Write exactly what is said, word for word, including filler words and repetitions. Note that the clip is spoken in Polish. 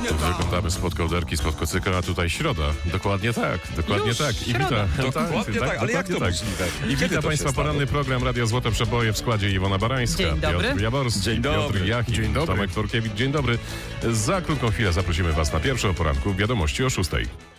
Wyglądamy spod kołderki, spod kocyka, a tutaj środa. Dokładnie tak, dokładnie Już tak. I środa. wita, Dokładnie tak, ale jak to dokładnie możliwe? I Kiedy wita to Państwa się stało? poranny program Radio Złote Przeboje w składzie Iwona Barańska, Dzień dobry. Piotr Jaworski, Dzień dobry. Piotr Jachim, Dzień dobry. Tomek Tworkiewicz. Dzień dobry. Za krótką chwilę zaprosimy Was na pierwsze o poranku wiadomości o szóstej.